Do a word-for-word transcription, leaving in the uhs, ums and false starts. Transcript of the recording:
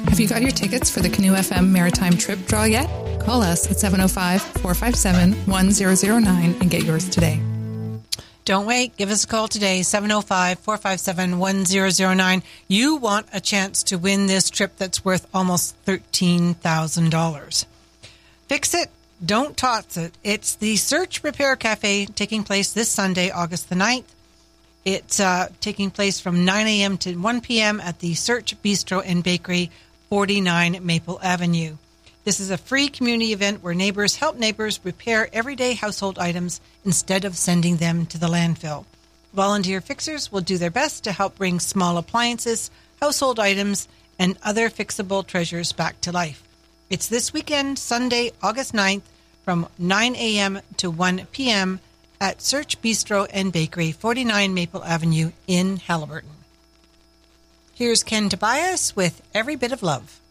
Have you got your tickets for the Canoe F M Maritime Trip Draw yet? Call us at seven oh five, four five seven, one zero zero nine and get yours today. Don't wait. Give us a call today, seven oh five, four five seven, one zero zero nine. You want a chance to win this trip that's worth almost thirteen thousand dollars. Fix it. Don't toss it. It's the Search Repair Cafe taking place this Sunday, August the ninth. It's uh, taking place from nine a.m. to one p.m. at the Search Bistro and Bakery, forty-nine Maple Avenue. This is a free community event where neighbors help neighbors repair everyday household items instead of sending them to the landfill. Volunteer fixers will do their best to help bring small appliances, household items, and other fixable treasures back to life. It's this weekend, Sunday, August ninth, from nine a.m. to one p.m. at Search Bistro and Bakery, forty-nine Maple Avenue in Haliburton. Here's Ken Tobias with Every Bit of Love.